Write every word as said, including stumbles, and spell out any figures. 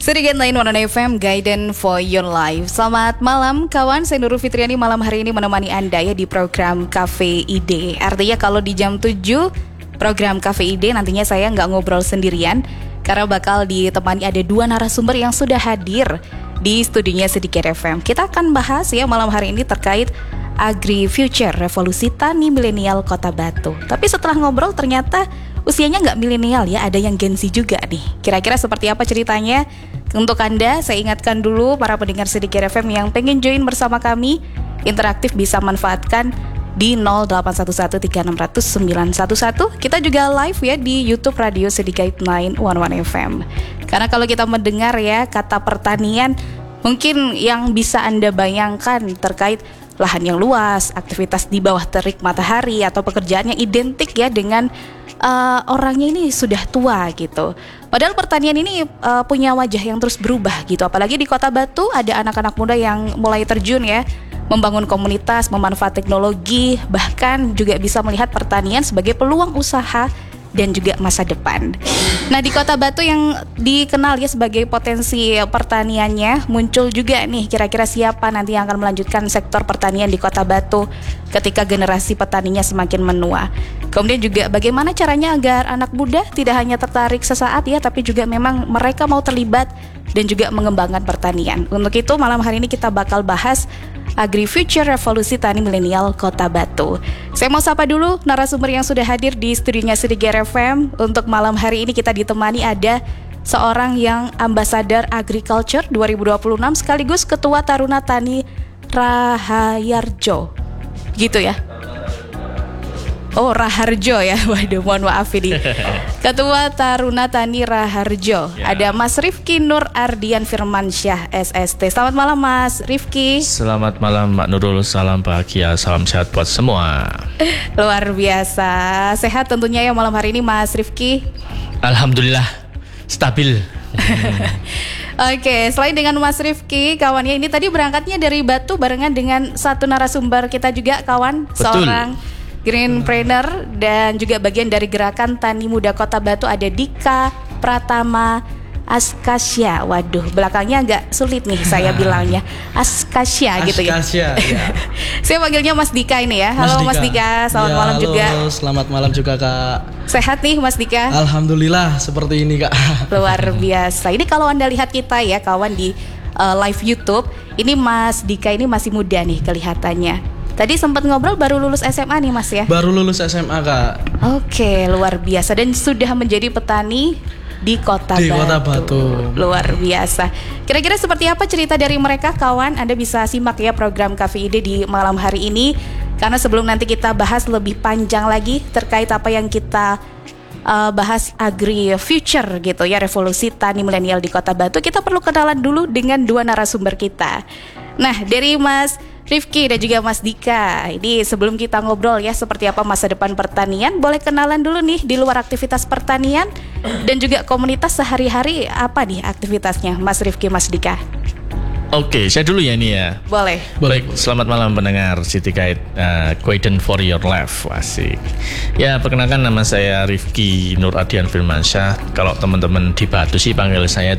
Sedikit lain One F M, Guidance for Your Life. Selamat malam kawan, saya Nurul Fitriani malam hari ini menemani Anda ya di program Cafe Ide. Artinya kalau di jam tujuh program Cafe Ide nantinya saya nggak ngobrol sendirian, karena bakal ditemani ada dua narasumber yang sudah hadir di studionya Sedikit F M. Kita akan bahas ya malam hari ini terkait Agri Future, revolusi tani milenial Kota Batu. Tapi setelah ngobrol ternyata usianya nggak milenial ya, ada yang Gen Z juga nih. Kira-kira seperti apa ceritanya? Untuk Anda, saya ingatkan dulu para pendengar Sedikit F M yang pengen join bersama kami, interaktif bisa manfaatkan di nol delapan satu satu tiga enam nol nol sembilan satu satu. Kita juga live ya di YouTube Radio Sedikit sembilan satu satu F M. Karena kalau kita mendengar ya kata pertanian, mungkin yang bisa Anda bayangkan terkait lahan yang luas, aktivitas di bawah terik matahari, atau pekerjaan yang identik ya dengan uh, orangnya ini sudah tua gitu. Padahal pertanian ini uh, punya wajah yang terus berubah gitu. Apalagi di Kota Batu ada anak-anak muda yang mulai terjun ya, membangun komunitas, memanfaat teknologi, bahkan juga bisa melihat pertanian sebagai peluang usaha dan juga masa depan. Nah, di Kota Batu yang dikenal ya sebagai potensi pertaniannya, muncul juga nih kira-kira siapa nanti yang akan melanjutkan sektor pertanian di Kota Batu ketika generasi petaninya semakin menua. Kemudian juga bagaimana caranya agar anak muda tidak hanya tertarik sesaat ya, tapi juga memang mereka mau terlibat dan juga mengembangkan pertanian. Untuk itu malam hari ini kita bakal bahas Agri Future, revolusi tani milenial Kota Batu. Saya mau sapa dulu narasumber yang sudah hadir di studionya Sedikit F M. Untuk malam hari ini kita ditemani ada seorang yang ambasador agriculture dua ribu dua puluh enam sekaligus Ketua Taruna Tani Rahayarjo. Gitu ya. Oh, Raharjo ya. Waduh, mohon maaf ini. Ketua Taruna Tani Raharjo. Ya. Ada Mas Rifki Nur Ardian Firmansyah S S T. Selamat malam Mas Rifki. Selamat malam Mbak Nurul. Salam bahagia, salam sehat buat semua. Luar biasa. Sehat tentunya ya malam hari ini Mas Rifki. Alhamdulillah stabil. Oke, selain dengan Mas Rifki, kawannya ini tadi berangkatnya dari Batu barengan dengan satu narasumber kita juga kawan. Betul. Seorang Greenpreneur dan juga bagian dari gerakan Tani Muda Kota Batu, ada Dika Pratama Askasya. Waduh, belakangnya agak sulit nih saya bilangnya. Askasya gitu ya. Askasya, ya. Saya panggilnya Mas Dika ini ya. Halo Mas Dika, Mas Dika. Selamat ya, malam halo, juga. Selamat malam juga Kak. Sehat nih Mas Dika? Alhamdulillah seperti ini Kak. Luar biasa. Ini kalau Anda lihat kita ya kawan di uh, live YouTube, ini Mas Dika ini masih muda nih kelihatannya. Tadi sempat ngobrol baru lulus S M A nih Mas ya? Baru lulus S M A Kak. Oke, luar biasa. Dan sudah menjadi petani di Kota di Batu. Kota Batu. Luar biasa. Kira-kira seperti apa cerita dari mereka kawan? Anda bisa simak ya program Cafe Ide di malam hari ini. Karena sebelum nanti kita bahas lebih panjang lagi terkait apa yang kita uh, bahas Agri Future gitu ya, revolusi tani milenial di Kota Batu, kita perlu kenalan dulu dengan dua narasumber kita. Nah, dari Mas Rifki dan juga Mas Dika, ini sebelum kita ngobrol ya seperti apa masa depan pertanian, boleh kenalan dulu nih di luar aktivitas pertanian dan juga komunitas sehari-hari apa nih aktivitasnya Mas Rifki, Mas Dika? Oke, saya dulu ya ini ya. Boleh. Baik, selamat malam pendengar City Guide uh, Guidance for Your Life. Asik. Ya, perkenalkan nama saya Rifki Nur Ardian Firmansyah. Kalau teman-teman di Batu sih panggil saya